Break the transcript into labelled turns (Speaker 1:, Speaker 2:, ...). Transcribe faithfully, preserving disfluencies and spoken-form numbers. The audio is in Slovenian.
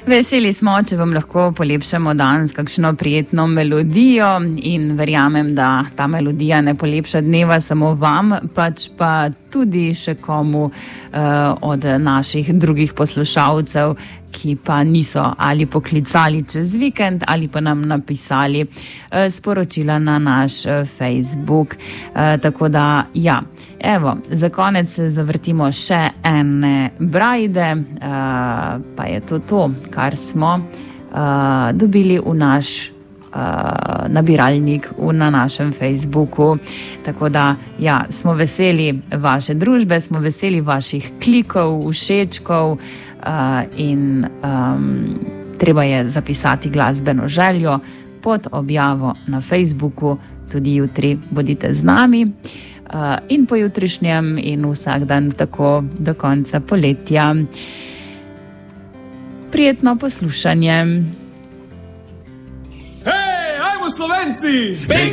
Speaker 1: Veseli smo, če vam lahko polepšamo dan s kakšno prijetno melodijo in verjamem, da ta melodija ne polepša dneva samo vam, pač pa tudi še komu uh, od naših drugih poslušalcev, ki pa niso ali poklicali čez vikend ali pa nam napisali uh, sporočila na naš uh, Facebook. Uh, tako da, ja, evo, za konec zavrtimo še ene brajde, uh, pa je to to, kar smo uh, dobili v naš uh, nabiralnik v, na našem Facebooku. Tako da, ja, smo veseli vaše družbe, smo veseli vaših klikov, všečkov uh, in um, treba je zapisati glasbeno željo pod objavo na Facebooku. Tudi jutri bodite z nami uh, in pojutrišnjem in vsak dan tako do konca poletja. Prijetno poslušanje.
Speaker 2: Hej, ajmo Slovenci!